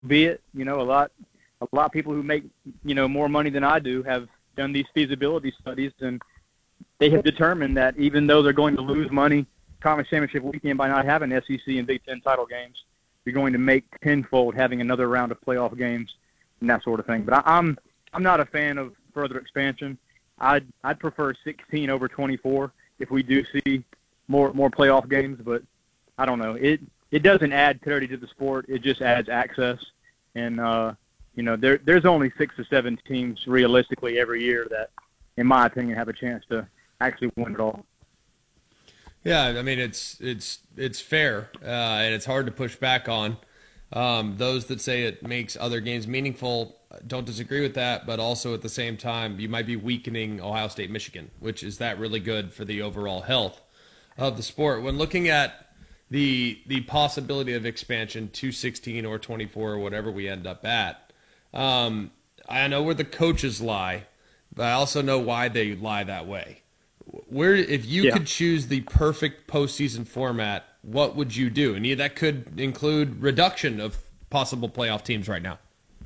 be it. A lot of people who make, more money than I do have done these feasibility studies, and they have determined that even though they're going to lose money conference championship weekend by not having SEC and Big Ten title games, you're going to make tenfold having another round of playoff games and that sort of thing. But I'm not a fan of further expansion. I'd prefer 16 over 24 if we do see more playoff games, but I don't know. It doesn't add parity to the sport. It just adds access. And, there's only 6 or 7 teams realistically every year that, in my opinion, have a chance to actually win it all. Yeah, I mean, it's fair, and it's hard to push back on. Those that say it makes other games meaningful don't disagree with that, but also at the same time, you might be weakening Ohio State, Michigan, which is that really good for the overall health of the sport. When looking at the possibility of expansion to 16 or 24 or whatever we end up at, I know where the coaches lie, but I also know why they lie that way. If you could choose the perfect postseason format, what would you do? And that could include reduction of possible playoff teams right now.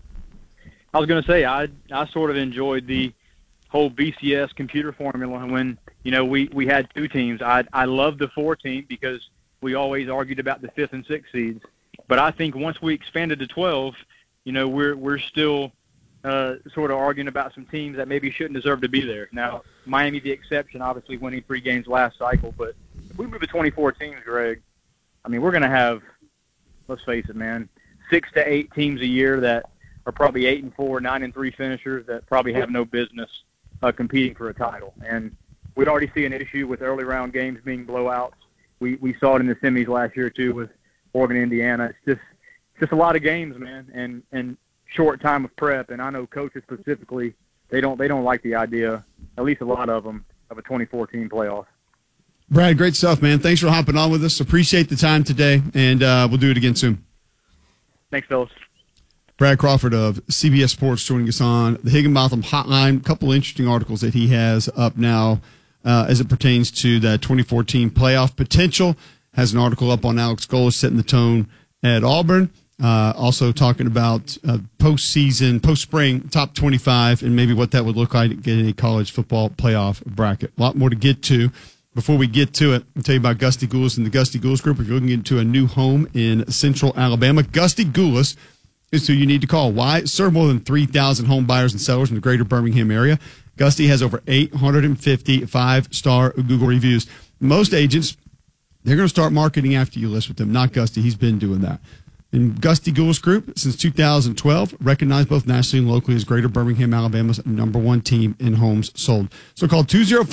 I was going to say, I sort of enjoyed the whole BCS computer formula when, we had 2 teams. I loved the 4 team because we always argued about the 5th and 6th seeds. But I think once we expanded to 12, we're still sort of arguing about some teams that maybe shouldn't deserve to be there. Now, Miami the exception, obviously winning 3 games last cycle. But if we move to 24 teams, Greg, I mean, we're going to have, let's face it, man, 6 to 8 teams a year that are probably 8-4, 9-3 finishers that probably have no business competing for a title. And we'd already see an issue with early round games being blowouts. We saw it in the semis last year too with Oregon, Indiana. It's just a lot of games, man, and short time of prep. And I know coaches specifically, they don't like the idea, at least a lot of them, of a 2014 playoff. Brad, great stuff, man. Thanks for hopping on with us. Appreciate the time today, and we'll do it again soon. Thanks, Phyllis. Brad Crawford of CBS Sports joining us on the Higginbotham Hotline. A couple of interesting articles that he has up now as it pertains to that 2014 playoff potential. Has an article up on Alex Golesh setting the tone at Auburn. Also talking about postseason, post-spring, top 25, and maybe what that would look like in a college football playoff bracket. A lot more to get to. Before we get to it, I'll tell you about Gusty Goulas and the Gusty Goulas Group. If you're looking into a new home in central Alabama, Gusty Goulas is who you need to call. Why? Serve more than 3,000 home buyers and sellers in the greater Birmingham area. Gusty has over 850 5-star Google reviews. Most agents, they're going to start marketing after you list with them. Not Gusty. He's been doing that. And Gusty Goulas Group, since 2012, recognized both nationally and locally as greater Birmingham, Alabama's #1 team in homes sold. So call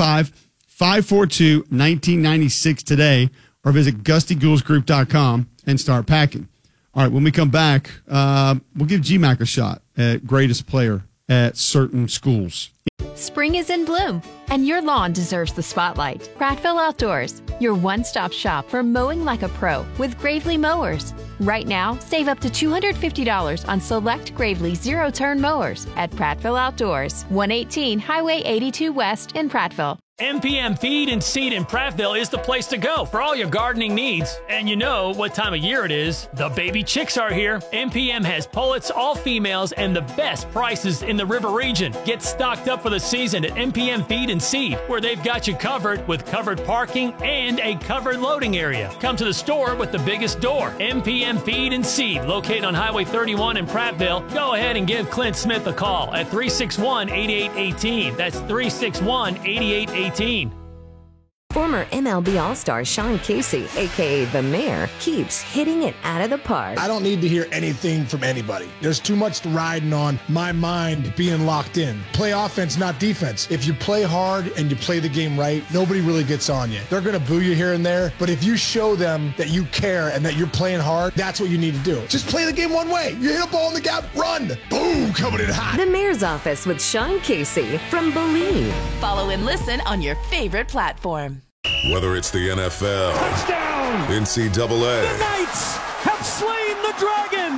205-542-1996 today or visit GustyGoulasGroup.com and start packing. All right, when we come back, we'll give GMAC a shot at greatest player at certain schools. Spring is in bloom, and your lawn deserves the spotlight. Prattville Outdoors, your one-stop shop for mowing like a pro with Gravely mowers. Right now, save up to $250 on select Gravely zero-turn mowers at Prattville Outdoors, 118 Highway 82 West in Prattville. MPM Feed and Seed in Prattville is the place to go for all your gardening needs. And you know what time of year it is. The baby chicks are here. MPM has pullets, all females, and the best prices in the river region. Get stocked up for the season at MPM Feed and Seed, where they've got you covered with covered parking and a covered loading area. Come to the store with the biggest door. MPM Feed and Seed, located on Highway 31 in Prattville. Go ahead and give Clint Smith a call at 361-8818. That's 361-8818. Former MLB All-Star Sean Casey, a.k.a. The Mayor, keeps hitting it out of the park. I don't need to hear anything from anybody. There's too much riding on my mind being locked in. Play offense, not defense. If you play hard and you play the game right, nobody really gets on you. They're going to boo you here and there, but if you show them that you care and that you're playing hard, that's what you need to do. Just play the game one way. You hit a ball in the gap, run. Boom, coming in hot. The Mayor's Office with Sean Casey from Believe. Follow and listen on your favorite platform. Whether it's the NFL, touchdown, NCAA, the Knights have slain the dragon,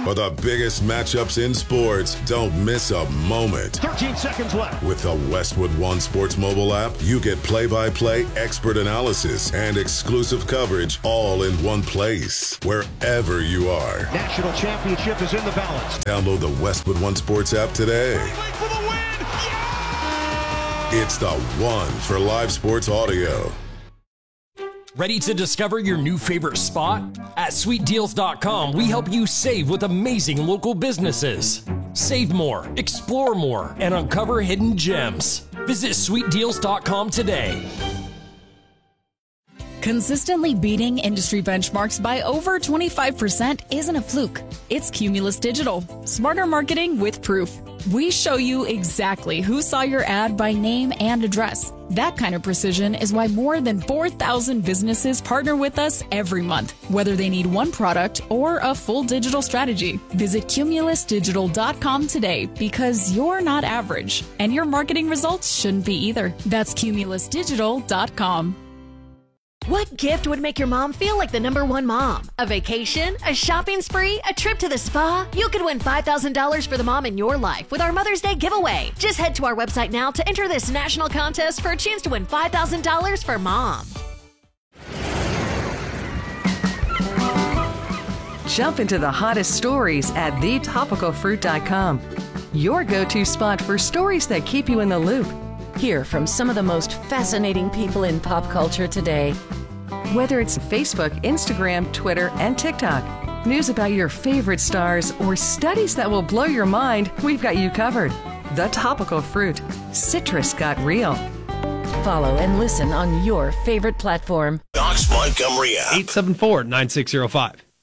For the biggest matchups in sports, don't miss a moment. 13 seconds left. With the Westwood One Sports mobile app, you get play-by-play expert analysis and exclusive coverage all in one place, wherever you are. National championship is in the balance. Download the Westwood One Sports app today. For the win! Yeah! It's the one for live sports audio. Ready to discover your new favorite spot? At sweetdeals.com, we help you save with amazing local businesses. Save more, explore more, and uncover hidden gems. Visit sweetdeals.com today. Consistently beating industry benchmarks by over 25% isn't a fluke. It's Cumulus Digital. Smarter marketing with proof. We show you exactly who saw your ad by name and address. That kind of precision is why more than 4,000 businesses partner with us every month, whether they need one product or a full digital strategy. Visit cumulusdigital.com today because you're not average, and your marketing results shouldn't be either. That's cumulusdigital.com. What gift would make your mom feel like the #1 mom? A vacation? A shopping spree? A trip to the spa? You could win $5,000 for the mom in your life with our Mother's Day giveaway. Just head to our website now to enter this national contest for a chance to win $5,000 for mom. Jump into the hottest stories at thetopicalfruit.com. Your go-to spot for stories that keep you in the loop. Hear from some of the most fascinating people in pop culture today. Whether it's Facebook, Instagram, Twitter, and TikTok, news about your favorite stars, or studies that will blow your mind, we've got you covered. The Topical Fruit. Citrus got real. Follow and listen on your favorite platform. Knox Montgomery app. 874-9605.